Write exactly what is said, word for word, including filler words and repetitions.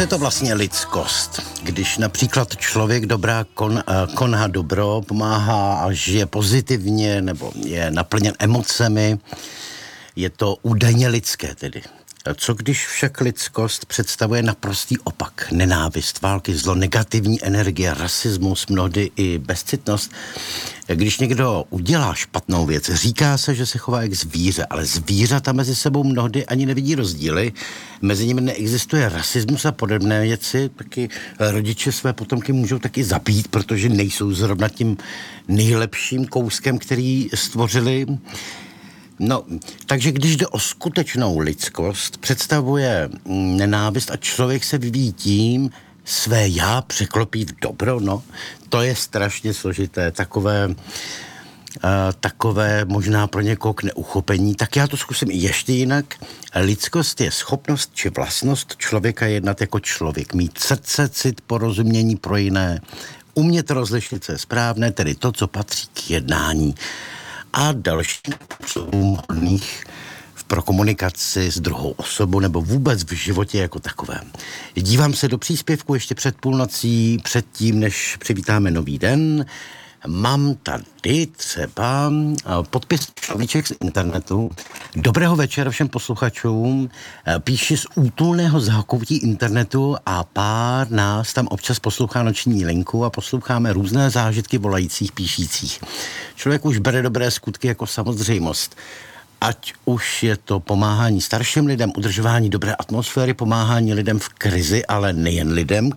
Co je to vlastně lidskost? Když například člověk dobrá kon, koná dobro, pomáhá a žije pozitivně nebo je naplněn emocemi, je to údajně lidské tedy. Co když však lidskost představuje naprostý opak? Nenávist, války, zlo, negativní energie, rasismus, mnohdy i bezcitnost. Když někdo udělá špatnou věc, říká se, že se chová jak zvíře, ale zvířata mezi sebou mnohdy ani nevidí rozdíly. Mezi nimi neexistuje rasismus a podobné věci. Taky rodiče své potomky můžou taky zabít, protože nejsou zrovna tím nejlepším kouskem, který stvořili. No, takže když jde o skutečnou lidskost, představuje nenávist a člověk se vyvíjí tím, své já překlopí v dobro, no, to je strašně složité, takové, uh, takové možná pro někoho k neuchopení, tak já to zkusím ještě jinak. Lidskost je schopnost či vlastnost člověka jednat jako člověk, mít srdce, cit, porozumění pro jiné, umět rozlišit, co je správné, tedy to, co patří k jednání. A dalších způsobů hodných pro komunikaci s druhou osobou nebo vůbec v životě jako takovém. Dívám se do příspěvku ještě před půlnocí, předtím, než přivítáme nový den. Mám tady třeba podpis človíček z internetu. Dobrého večera všem posluchačům. Píši z útulného zákoutí internetu a pár nás tam občas poslouchá noční linku a posloucháme různé zážitky volajících, píšících. Člověk už bere dobré skutky jako samozřejmost. Ať už je to pomáhání starším lidem, udržování dobré atmosféry, pomáhání lidem v krizi, ale nejen lidem,